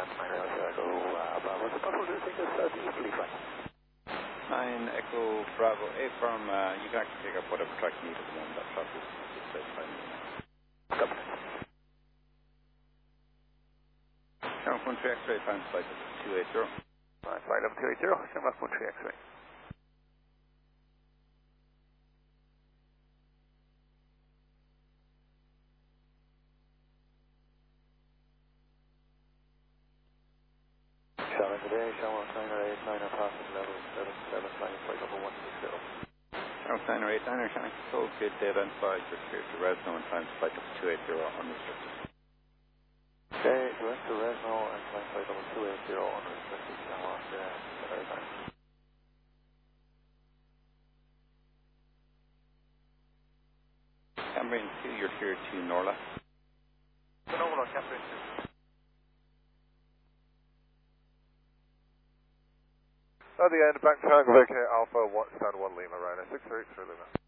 Echo Bravo. The Buffalo, do you think it's southeasterly flight? 9 Echo Bravo, A firm, you can actually take up whatever track you need at the moment. That track is fine. Copy. Shamrock 13 X-ray, time flight at 280. Flight level 280, Shamrock 13 X-ray. Shamrock today, Shamrock 908, 9 passing level 77, flying flight level 160. Shamrock 989, Shamrock, so good to identify, you're clear to Resno and time flight up 280 unrestricted. Okay, direct to Resno and flying flight level 280 unrestricted, Shamrock, very fine. Cambrian 2, you're clear to Norla. Norla, Cambrian 2. At the end, back to Tango Vic, Alpha 1, stand 1 Lima, right, 638 Lima.